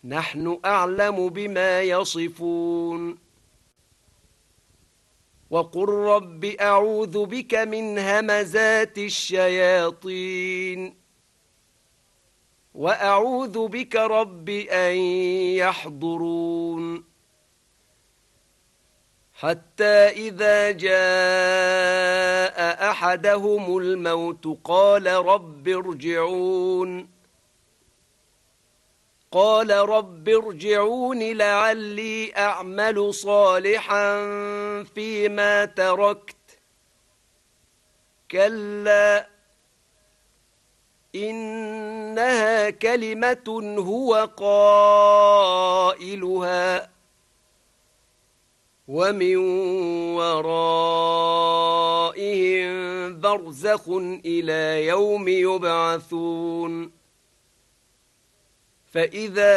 نحن أعلم بما يصفون وقل رب أعوذ بك من همزات الشياطين وأعوذ بك رب أن يحضرون حتى إذا جاء أحدهم الموت قال رب ارجعون لعلي أعمل صالحا فيما تركت كلا إنها كلمة هو قائلها ومن ورائهم برزخ إلى يوم يبعثون فإذا